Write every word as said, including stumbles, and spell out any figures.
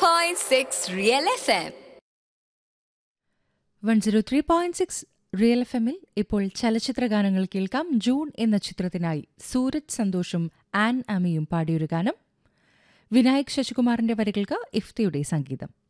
point six Real F M. One zero three point six real F എമ്മിൽ ഇപ്പോൾ ചലച്ചിത്ര ഗാനങ്ങൾ കേൾക്കാം. ജൂൺ എന്ന ചിത്രത്തിനായി സൂരജ് സന്തോഷും ആൻ അമിയും പാടിയൊരു ഗാനം. വിനായക് ശശികുമാറിന്റെ വരികൾക്ക് ഇഫ്തിയുടെ സംഗീതം.